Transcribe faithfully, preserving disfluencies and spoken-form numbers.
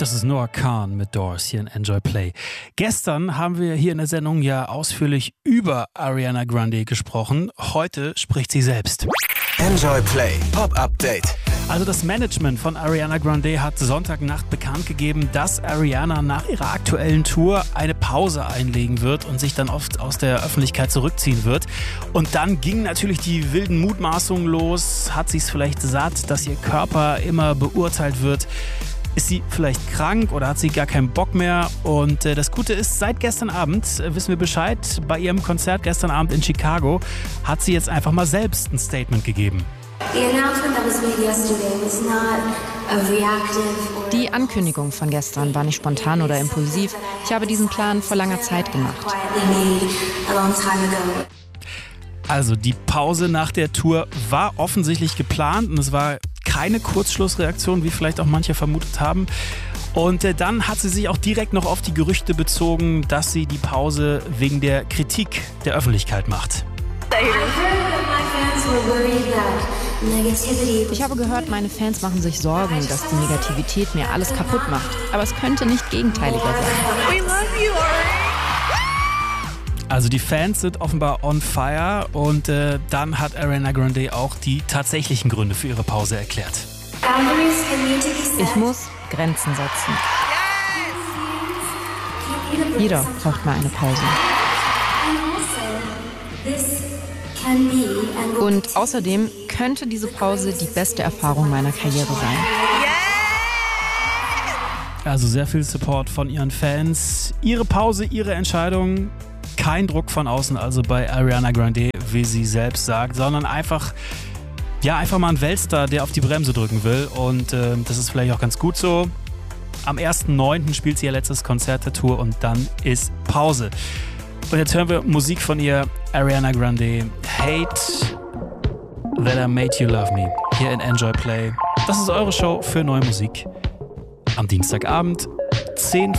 Das ist Noah Kahan mit Doors hier in Enjoy Play. Gestern haben wir hier in der Sendung ja ausführlich über Ariana Grande gesprochen. Heute spricht sie selbst. Enjoy Play Pop Update. Also das Management von Ariana Grande hat Sonntagnacht bekannt gegeben, dass Ariana nach ihrer aktuellen Tour eine Pause einlegen wird und sich dann oft aus der Öffentlichkeit zurückziehen wird. Und dann gingen natürlich die wilden Mutmaßungen los. Hat sie es vielleicht satt, dass ihr Körper immer beurteilt wird? Ist sie vielleicht krank oder hat sie gar keinen Bock mehr? Und äh, das Gute ist, seit gestern Abend äh, wissen wir Bescheid. Bei ihrem Konzert gestern Abend in Chicago hat sie jetzt einfach mal selbst ein Statement gegeben. Die Ankündigung von gestern war nicht spontan oder impulsiv. Ich habe diesen Plan vor langer Zeit gemacht. Also die Pause nach der Tour war offensichtlich geplant und es war keine Kurzschlussreaktion, wie vielleicht auch manche vermutet haben. Und äh, dann hat sie sich auch direkt noch auf die Gerüchte bezogen, dass sie die Pause wegen der Kritik der Öffentlichkeit macht. Ich habe gehört, meine Fans machen sich Sorgen, dass die Negativität mir alles kaputt macht. Aber es könnte nicht gegenteiliger sein. We love you, Also die Fans sind offenbar on fire und äh, dann hat Ariana Grande auch die tatsächlichen Gründe für ihre Pause erklärt. Ich muss Grenzen setzen. Jeder braucht mal eine Pause. Und außerdem könnte diese Pause die beste Erfahrung meiner Karriere sein. Also sehr viel Support von ihren Fans. Ihre Pause, ihre Entscheidung. Kein Druck von außen, also bei Ariana Grande, wie sie selbst sagt, sondern einfach, ja, einfach mal ein Weltstar, der auf die Bremse drücken will. Und äh, das ist vielleicht auch ganz gut so. Am ersten neunten spielt sie ihr letztes Konzert der Tour und dann ist Pause. Und jetzt hören wir Musik von ihr, Ariana Grande, Hate That I Made You Love Me, hier in Enjoy Play. Das ist eure Show für neue Musik. Am Dienstagabend, zehn